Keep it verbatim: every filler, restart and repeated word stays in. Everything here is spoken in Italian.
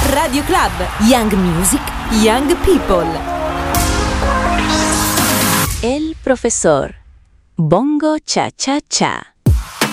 Radio Club. Young Music, Young People. El profesor. Bongo cha cha cha.